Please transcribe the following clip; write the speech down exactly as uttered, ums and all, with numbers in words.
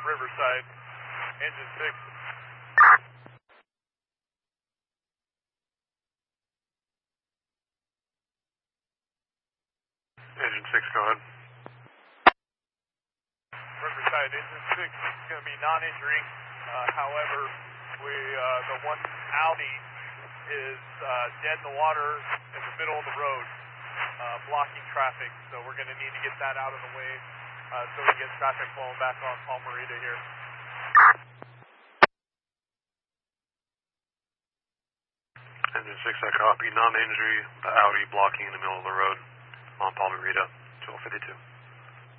Riverside, engine six. Engine six, go ahead. Riverside, engine six is going to be non-injury. Uh, however, we uh, the one Audi is uh, dead in the water in the middle of the road, uh, blocking traffic. So we're going to need to get that out of the way uh, so we get traffic flowing back on Palmerita here. Engine six, I copy. Non-injury, the Audi blocking in the middle of the road on Palmerita, twelve fifty-two.